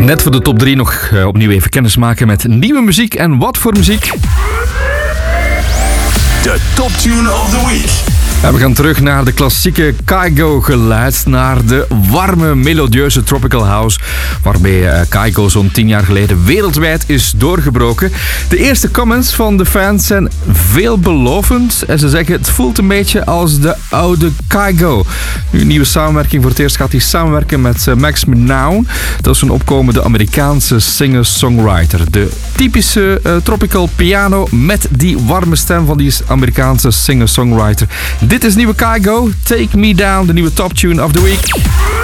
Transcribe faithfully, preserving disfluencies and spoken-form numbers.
Net voor de top drie nog uh, opnieuw even kennis maken met nieuwe muziek. En wat voor muziek? De Top Tune of the Week. En we gaan terug naar de klassieke Kygo geluid, naar de warme, melodieuze Tropical House, waarmee uh, Kygo zo'n tien jaar geleden wereldwijd is doorgebroken. De eerste comments van de fans zijn veelbelovend en ze zeggen het voelt een beetje als de oude Kygo. Nu een nieuwe samenwerking, voor het eerst gaat hij samenwerken met uh, Max Minoun. Dat is een opkomende Amerikaanse singer-songwriter. De typische uh, tropical piano met die warme stem van die Amerikaanse singer-songwriter. Dit is nieuwe Kygo, Take Me Down, de nieuwe top tune of the week.